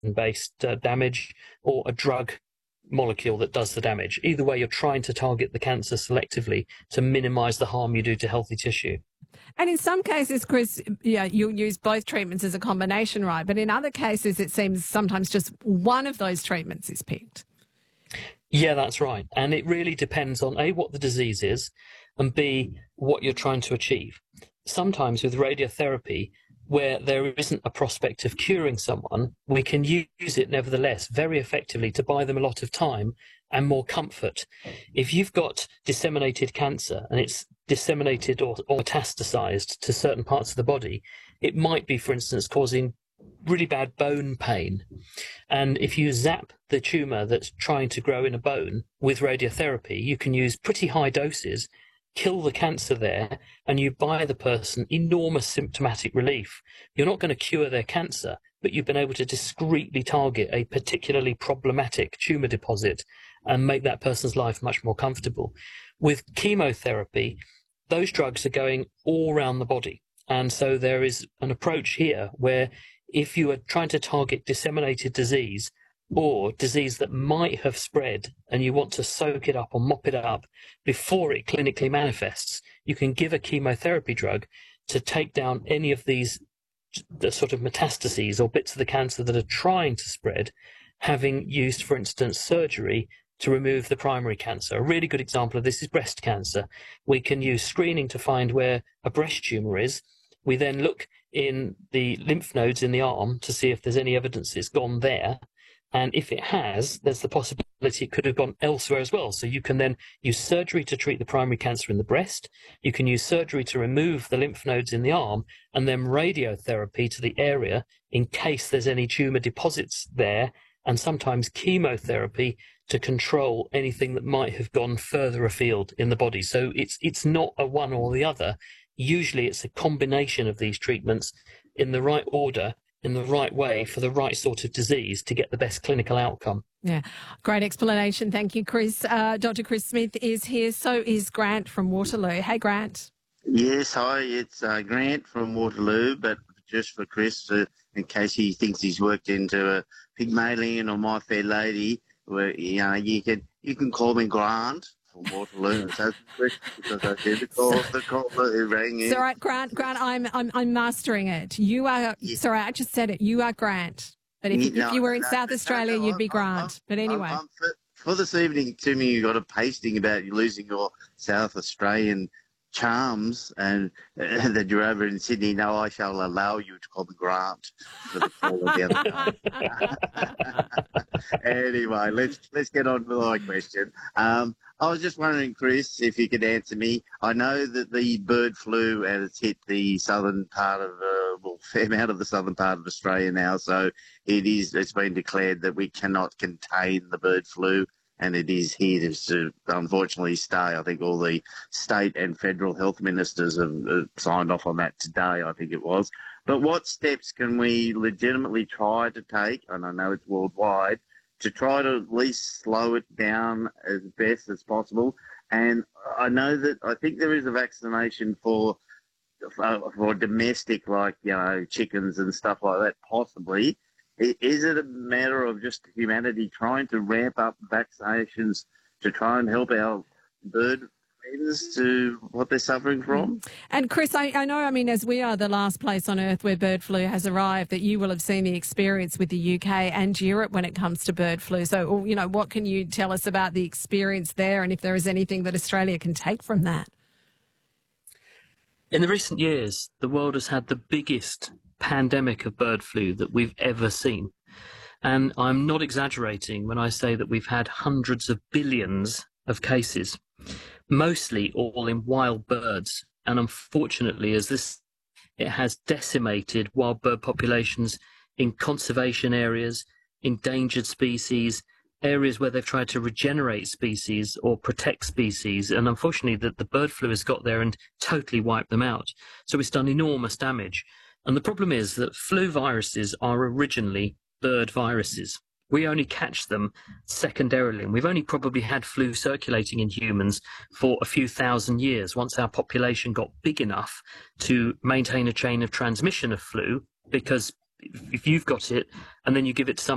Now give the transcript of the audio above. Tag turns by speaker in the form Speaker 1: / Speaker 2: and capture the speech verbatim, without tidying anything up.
Speaker 1: based uh, damage or a drug molecule that does the damage. Either way, you're trying to target the cancer selectively to minimize the harm you do to healthy tissue.
Speaker 2: And in some cases, Chris, yeah, you'll use both treatments as a combination, right? But in other cases, it seems sometimes just one of those treatments is picked.
Speaker 1: Yeah, that's right. And it really depends on A, what the disease is, and B, what you're trying to achieve. Sometimes with radiotherapy, where there isn't a prospect of curing someone, we can use it nevertheless very effectively to buy them a lot of time and more comfort. If you've got disseminated cancer and it's disseminated or, or metastasized to certain parts of the body, it might be, for instance, causing really bad bone pain. And if you zap the tumor that's trying to grow in a bone with radiotherapy, you can use pretty high doses, kill the cancer there, and you buy the person enormous symptomatic relief. You're not going to cure their cancer, but you've been able to discreetly target a particularly problematic tumor deposit and make that person's life much more comfortable. With chemotherapy, those drugs are going all around the body. And so there is an approach here where if you are trying to target disseminated disease or disease that might have spread and you want to soak it up or mop it up before it clinically manifests, you can give a chemotherapy drug to take down any of these the sort of metastases or bits of the cancer that are trying to spread, having used, for instance, surgery to remove the primary cancer. A really good example of this is breast cancer. We can use screening to find where a breast tumor is. We then look in the lymph nodes in the arm to see if there's any evidence it's gone there. And if it has, there's the possibility it could have gone elsewhere as well. So you can then use surgery to treat the primary cancer in the breast. You can use surgery to remove the lymph nodes in the arm and then radiotherapy to the area in case there's any tumor deposits there, and sometimes chemotherapy to control anything that might have gone further afield in the body. So it's it's not a one or the other. Usually it's a combination of these treatments in the right order, in the right way for the right sort of disease to get the best clinical outcome.
Speaker 2: Yeah, great explanation. Thank you, Chris. Uh, Doctor Chris Smith is here. So is Grant from Waterloo. Hey, Grant.
Speaker 3: Yes, hi, it's uh, Grant from Waterloo, but just for Chris, uh, in case he thinks he's worked into a Pygmalion or My Fair Lady, where you know you can you can call me Grant from Waterloo. So because I did the call, the call that rang in.
Speaker 2: It's all right, Grant. Grant, I'm I'm I'm mastering it. You are. Yeah. Sorry, I just said it. You are Grant. But if,
Speaker 3: no,
Speaker 2: if you were in
Speaker 3: no,
Speaker 2: South
Speaker 3: no,
Speaker 2: Australia,
Speaker 3: no,
Speaker 2: you'd be Grant.
Speaker 3: I'm,
Speaker 2: but anyway.
Speaker 3: I'm, I'm, for, for this evening, Timmy, you got a pasting about you losing your South Australian charms and uh, that you're over in Sydney. No, I shall allow you to call me Grant for the call of the other. Anyway, let's let's get on with my question. Um, I was just wondering, Chris, if you could answer me. I know that the bird flu has hit the southern part of, uh, well, fair amount of the southern part of Australia now. So it is. It's been declared that we cannot contain the bird flu. And it is here to unfortunately stay. I think all the state and federal health ministers have uh, signed off on that today, I think it was. But what steps can we legitimately try to take, and I know it's worldwide, to try to at least slow it down as best as possible? And I know that I think there is a vaccination for for, for domestic, like, you know, chickens and stuff like that, possibly. Is it a matter of just humanity trying to ramp up vaccinations to try and help our bird feeders to what they're suffering from?
Speaker 2: And Chris, I, I know, I mean, as we are the last place on earth where bird flu has arrived, that you will have seen the experience with the U K and Europe when it comes to bird flu. So, you know, what can you tell us about the experience there and if there is anything that Australia can take from that?
Speaker 1: In the recent years, the world has had the biggest pandemic of bird flu that we've ever seen. And I'm not exaggerating when I say that we've had hundreds of billions of cases, mostly all in wild birds. And unfortunately, as this, it has decimated wild bird populations in conservation areas, endangered species, areas where they've tried to regenerate species or protect species. And unfortunately, that the bird flu has got there and totally wiped them out. So it's done enormous damage. And the problem is that flu viruses are originally bird viruses. We only catch them secondarily, and we've only probably had flu circulating in humans for a few thousand years. Once our population got big enough to maintain a chain of transmission of flu, because if you've got it and then you give it to someone